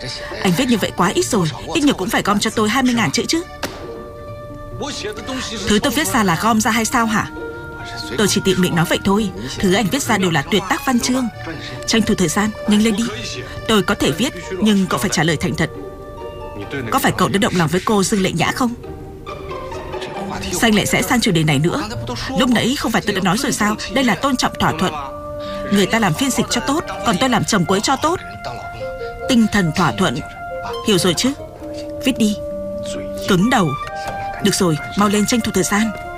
Anh viết như vậy quá ít rồi. Ít nhiều cũng phải gom cho tôi 20.000 chữ chứ. Thứ tôi viết ra là gom ra hay sao hả? Tôi chỉ tiện miệng nói vậy thôi. Thứ anh viết ra đều là tuyệt tác văn chương. Tranh thủ thời gian, nhanh lên đi. Tôi có thể viết, nhưng cậu phải trả lời thành thật. Có phải cậu đã động lòng với cô Dương Lệ Nhã không? Sao anh lại sẽ sang chủ đề này nữa? Lúc nãy không phải tôi đã nói rồi sao? Đây là tôn trọng thỏa thuận. Người ta làm phiên dịch cho tốt, còn tôi làm chồng cô ấy cho tốt. Tinh thần thỏa thuận. Hiểu rồi chứ? Viết đi. Cứng đầu. Được rồi, mau lên tranh thủ thời gian.